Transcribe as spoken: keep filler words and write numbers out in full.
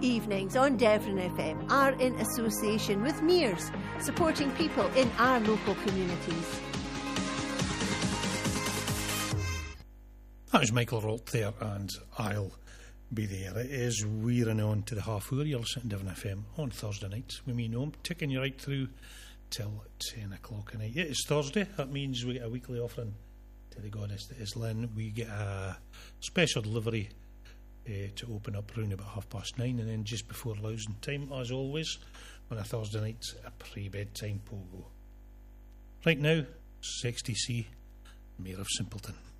Evenings on Devon F M are in association with Mears, supporting people in our local communities. That was Michael Rolt there, and I'll be there. It is wearing on to the half hour. You're listening to Devon F M on Thursday nights with me, Noam, taking you right through till ten o'clock at night. Yeah, it's Thursday. That means we get a weekly offering to the goddess that is Lynn. We get a special delivery uh, to open up round about half past nine, and then just before losing time, as always, on a Thursday night, a pre-bedtime pogo. Right now, Sexty C, Mayor of Simpleton.